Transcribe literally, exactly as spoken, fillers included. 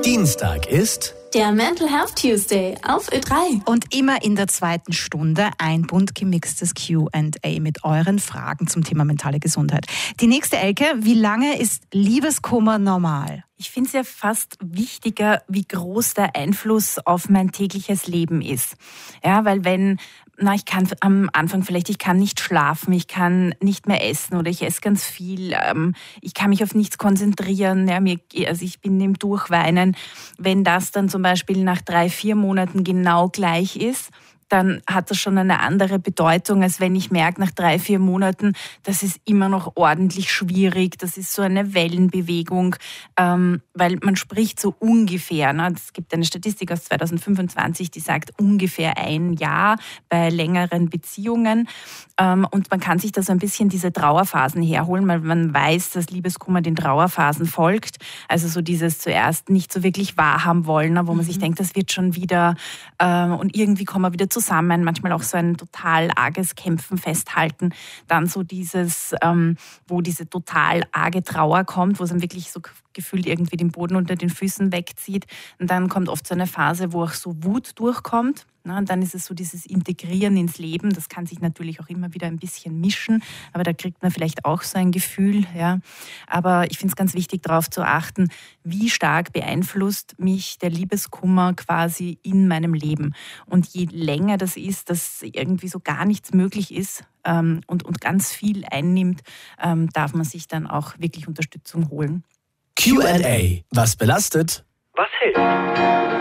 Dienstag ist der Mental Health Tuesday auf Ö drei. Und immer in der zweiten Stunde ein bunt gemixtes Q and A mit euren Fragen zum Thema mentale Gesundheit. Die nächste, Elke: Wie lange ist Liebeskummer normal? Ich finde es ja fast wichtiger, wie groß der Einfluss auf mein tägliches Leben ist. Ja, weil wenn, na, ich kann am Anfang vielleicht, ich kann nicht schlafen, ich kann nicht mehr essen oder ich esse ganz viel, ähm, ich kann mich auf nichts konzentrieren, ja, mir, also ich bin im Durchweinen. Wenn das dann zum Beispiel nach drei, vier Monaten genau gleich ist, dann hat das schon eine andere Bedeutung, als wenn ich merke, nach drei, vier Monaten, das ist immer noch ordentlich schwierig, das ist so eine Wellenbewegung, ähm, weil man spricht so ungefähr, ne? Es gibt eine Statistik aus zwanzig fünfundzwanzig, die sagt ungefähr ein Jahr bei längeren Beziehungen, ähm, und man kann sich da so ein bisschen diese Trauerphasen herholen, weil man weiß, dass Liebeskummer den Trauerphasen folgt, also so dieses zuerst nicht so wirklich wahrhaben wollen, ne? Wo man mhm. sich denkt, das wird schon wieder, ähm, und irgendwie kommen wir wieder zu zusammen, manchmal auch so ein total arges Kämpfen, Festhalten, dann so dieses, ähm, wo diese total arge Trauer kommt, wo es dann wirklich so gefühlt irgendwie den Boden unter den Füßen wegzieht, und dann kommt oft so eine Phase, wo auch so Wut durchkommt, ne? Und dann ist es so dieses Integrieren ins Leben, das kann sich natürlich auch immer wieder ein bisschen mischen, aber da kriegt man vielleicht auch so ein Gefühl, ja. Aber ich finde es ganz wichtig, darauf zu achten, wie stark beeinflusst mich der Liebeskummer quasi in meinem Leben. Und je länger das ist, dass irgendwie so gar nichts möglich ist, ähm, und, und ganz viel einnimmt, ähm, darf man sich dann auch wirklich Unterstützung holen. Q and A. Was belastet? Was hilft?